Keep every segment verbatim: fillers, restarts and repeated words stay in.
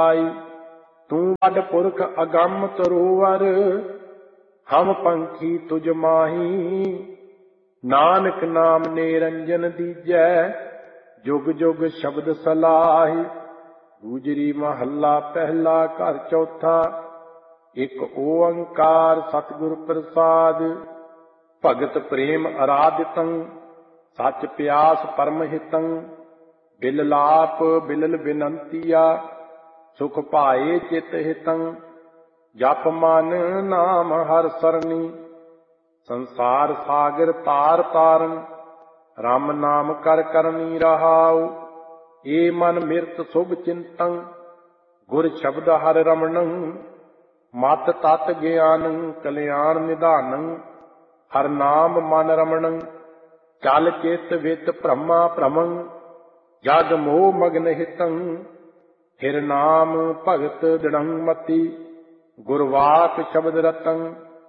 जाई। तू वड पुरख अगम तरोवर, हम पंखी तुझ माही। नानक नाम निरंजन दीजै, जुग जुग शब्द सलाही। गुजरी महला पहला घर चौथा, एक ओंकार सतगुर प्रसाद। भगत प्रेम आराधितं, सच प्यास परम हितं। बिल लाप बिलल बिनंतिया, सुख पाए चित हितं। जप मन नाम हर सरनी, संसार सागर तार तारन। राम नाम कर करनी रहाउ, ए मन मिरत शुभ चिंतं। गुर शब्द हर रमणं, मत तत ज्ञानं। कल्याण निधानं, हर नाम मन रमणं। चल चित वित ब्रह्मा भ्रमं, जग मोह मग्न हितं। हिर नाम भगत दृढ़ं मति, गुरवाक शब्द रतं।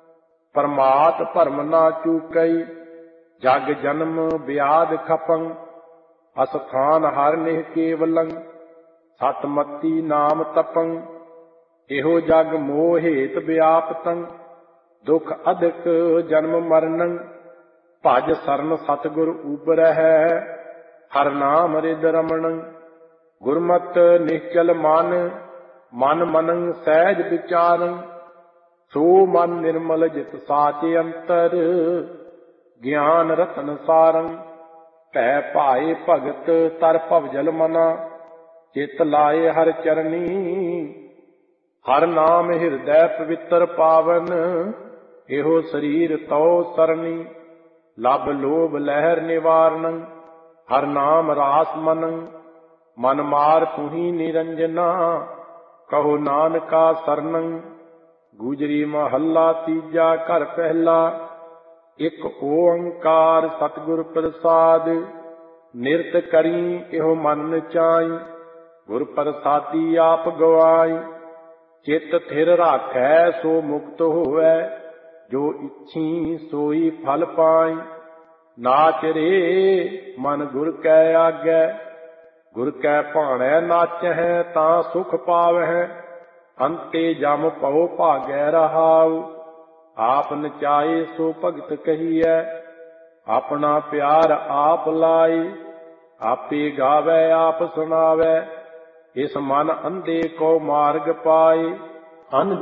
परमात भरम ना चूकई, जग जन्म व्याध खपं। अस्थान हर निह केवलं, सतमति नाम तपं। एहो जग मोह हेत व्यापतं, दुख अधिक जन्म मरणं। भज सरन सतगुर उबरहै, हर नाम रिद रमणं। गुरमत निश्चल मन, मन मनं सहज विचारं। सो मन निर्मल जित साचे अंतर, ज्ञान रतन सारं। भै भाए भगत तर भवजल मना, चित लाए हर चरनी। हर नाम हिरदै पवित्र पावन, एहो शरीर तो सरनी। लब लोभ लहर निवारणं, हर नाम रास मनं। मन मार तुही निरंजना, कहो नानका सरनं। गुजरी महला तीजा घर पहला, एक ओंकार सतगुर प्रसाद। निरत करी एहो मन नचाई, गुर प्रसादी आप गवाई। चित थिर राखै सो मुक्त होवै, जो इच्छी सोई फल पाई। नाच रे मन गुर कै आगै, गुर कै भाणै नाचहै तां सुख पावਹਿ। अंते जम पਉ भागै रहाउ, आप नचाए सो भगत कहिए। अपना प्यार आप लाए, आपे गावै आप सुनावै। इस मन अंधे को मार्ग पाए। अन